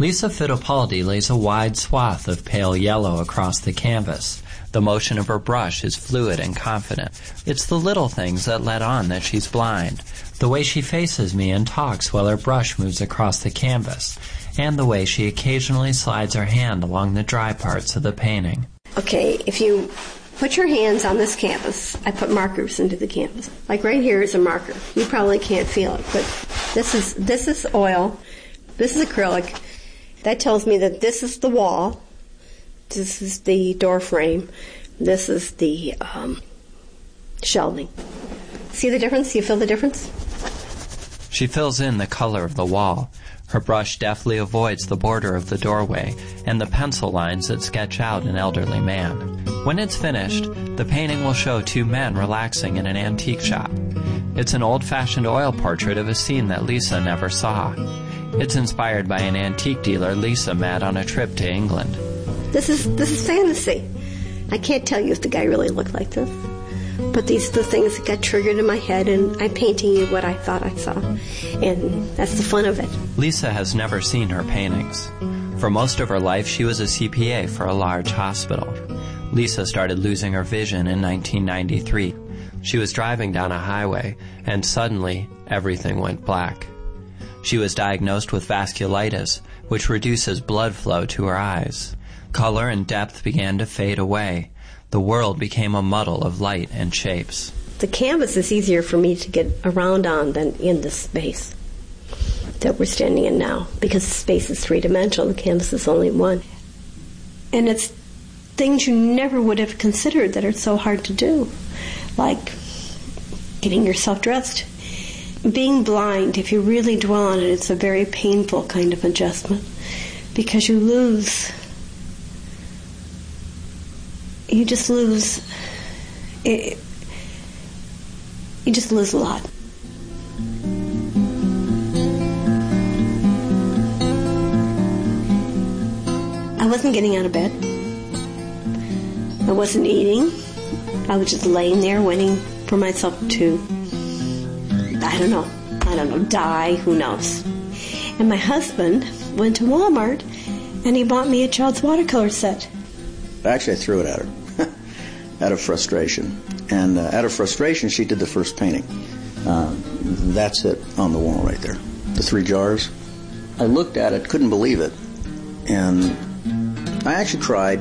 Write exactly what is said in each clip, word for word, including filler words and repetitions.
Lisa Fittipaldi lays a wide swath of pale yellow across the canvas. The motion of her brush is fluid and confident. It's the little things that let on that she's blind. The way she faces me and talks while her brush moves across the canvas, and the way she occasionally slides her hand along the dry parts of the painting. Okay, if you put your hands on this canvas, I put markers into the canvas. Like right here is a marker. You probably can't feel it, but this is this is oil. This is acrylic. That tells me that this is the wall. This is the door frame. This is the um, shelving. See the difference? You feel the difference? She fills in the color of the wall. Her brush deftly avoids the border of the doorway and the pencil lines that sketch out an elderly man. When it's finished, the painting will show two men relaxing in an antique shop. It's an old-fashioned oil portrait of a scene that Lisa never saw. It's inspired by an antique dealer Lisa met on a trip to England. This is this is fantasy. I can't tell you if the guy really looked like this. But these are the things that got triggered in my head, and I'm painting you what I thought I saw. And that's the fun of it. Lisa has never seen her paintings. For most of her life, she was a C P A for a large hospital. Lisa started losing her vision in nineteen ninety-three. She was driving down a highway, and suddenly, everything went black. She was diagnosed with vasculitis, which reduces blood flow to her eyes. Color and depth began to fade away. The world became a muddle of light and shapes. The canvas is easier for me to get around on than in this space that we're standing in now, because the space is three-dimensional, the canvas is only one. And it's things you never would have considered that are so hard to do, like getting yourself dressed. Being blind, if you really dwell on it, it's a very painful kind of adjustment, because you lose... You just lose, it, you just lose a lot. I wasn't getting out of bed. I wasn't eating. I was just laying there waiting for myself to, I don't know, I don't know, die, who knows. And my husband went to Walmart and he bought me a child's watercolor set. Actually, I threw it at her. Out of frustration. And uh, out of frustration, she did the first painting. Uh, that's it on the wall right there. The three jars. I looked at it, couldn't believe it. And I actually cried.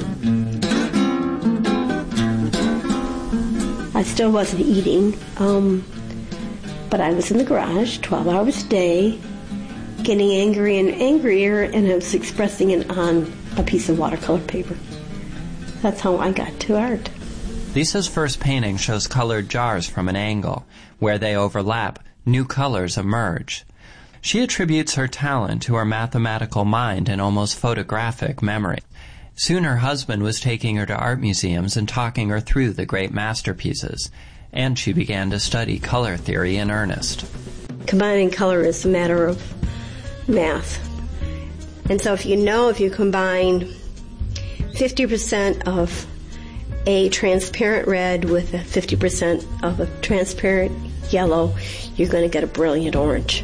I still wasn't eating, um, but I was in the garage twelve hours a day, getting angry and angrier, and I was expressing it on a piece of watercolor paper. That's how I got to art. Lisa's first painting shows colored jars from an angle. Where they overlap, new colors emerge. She attributes her talent to her mathematical mind and almost photographic memory. Soon her husband was taking her to art museums and talking her through the great masterpieces, and she began to study color theory in earnest. Combining color is a matter of math. And so if you know if you combine fifty percent of a transparent red with a fifty percent of a transparent yellow, you're going to get a brilliant orange.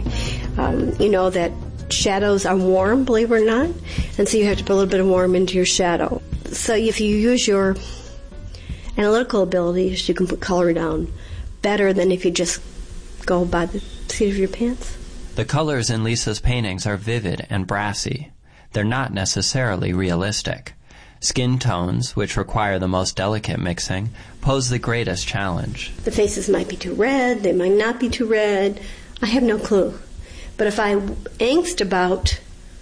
Um, you know that shadows are warm, believe it or not, and so you have to put a little bit of warm into your shadow. So if you use your analytical abilities, you can put color down better than if you just go by the seat of your pants. The colors in Lisa's paintings are vivid and brassy. They're not necessarily realistic. Skin tones, which require the most delicate mixing, pose the greatest challenge. The faces might be too red, they might not be too red. I have no clue. But if I angst about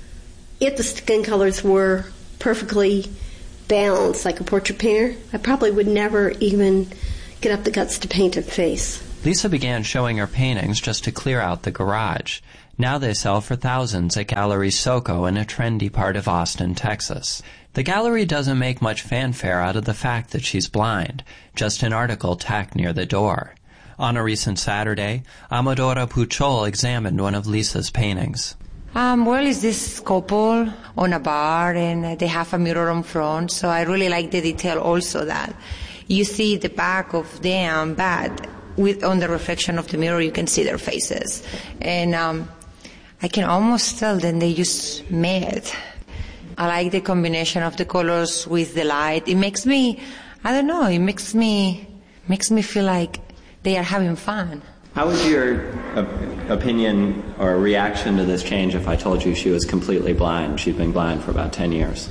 if the skin colors were perfectly balanced like a portrait painter, I probably would never even get up the guts to paint a face. Lisa began showing her paintings just to clear out the garage. Now they sell for thousands at Gallery Soco in a trendy part of Austin, Texas. The gallery doesn't make much fanfare out of the fact that she's blind, just an article tacked near the door. On a recent Saturday, Amadora Puchol examined one of Lisa's paintings. Um, well, it's this couple on a bar, and they have a mirror on front, so I really like the detail also that you see the back of them, but with on the reflection of the mirror you can see their faces. And um, I can almost tell that they just met. I like the combination of the colors with the light. It makes me, I don't know, it makes me, makes me feel like they are having fun. How would your uh, opinion or reaction to this change if I told you she was completely blind? She'd been blind for about ten years.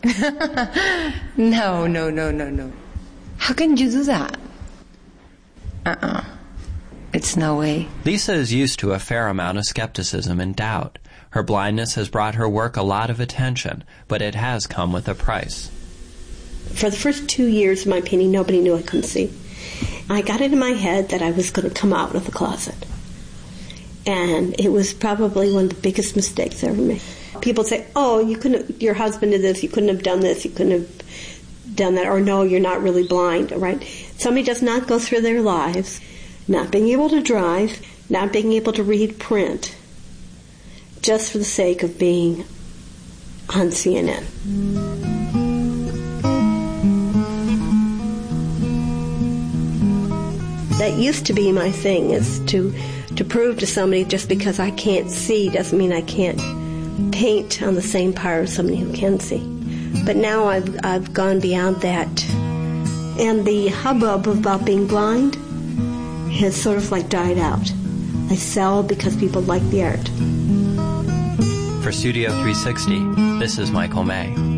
No, no, no, no, no. How can you do that? Uh-uh. It's no way. Lisa is used to a fair amount of skepticism and doubt. Her blindness has brought her work a lot of attention, but it has come with a price. For the first two years of my painting, nobody knew I couldn't see. I got it in my head that I was going to come out of the closet. And it was probably one of the biggest mistakes I ever made. People say, oh, you couldn't, your husband did this, you couldn't have done this, you couldn't have done that, or no, you're not really blind, right? Somebody does not go through their lives not being able to drive, not being able to read print, just for the sake of being on C N N. That used to be my thing, is to to prove to somebody just because I can't see doesn't mean I can't paint on the same part as somebody who can see. But now I've I've gone beyond that. And the hubbub about being blind has sort of like died out. I sell because people like the art. For Studio three sixty, this is Michael May.